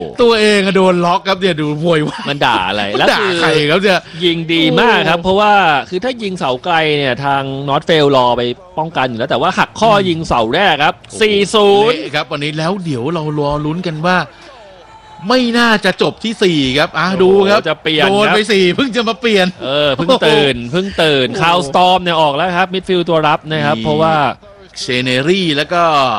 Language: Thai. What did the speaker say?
ตัวเองโดนล็อกครับเนี่ยดูโวยวายมันด่าอะไรแล้วด่าคือใครครับเนี่ยยิงดีมากครับเพราะว่าคือถ้ายิงเสาไกลเนี่ยทางนอตเฟลรอไปป้องกันอยู่แล้วแต่ว่าหักข้อยิงเสาแรกครับเละ 4-0 ครับวันนี้แล้วเดี๋ยวเรารอลุ้นกันว่า ไม่น่าจะจบที่4ครับดูครับจะเปลี่ยนโดนครับไป4เพิ่งจะมาเปลี่ยนเพิ่งตื่นคาวสตอร์มเนี่ยออกแล้วครับมิดฟิลด์ตัวรับนะครับเพราะว่าเชเนรี่แล้วก็